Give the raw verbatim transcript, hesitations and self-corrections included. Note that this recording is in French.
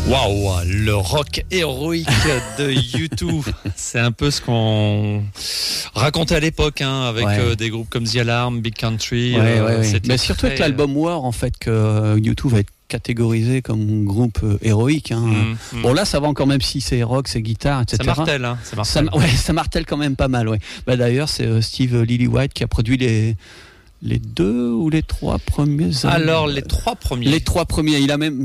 Waouh, le rock héroïque de U deux, c'est un peu ce qu'on racontait à l'époque, hein, avec ouais. euh, des groupes comme The Alarm, Big Country. Ouais, euh, ouais, ouais. Mais surtout très... avec l'album War, en fait, que U deux va être catégorisé comme groupe euh, héroïque. Hein. Mmh, bon, mmh. Là, ça va encore, même si c'est rock, c'est guitare, et cetera. Ça martèle, hein, ça martèle. Ça, ouais, ça martèle quand même pas mal. Ouais. Bah, d'ailleurs, c'est euh, Steve Lillywhite qui a produit les. Les deux ou les trois premiers albums. Alors, les trois premiers. Les trois premiers. Il a même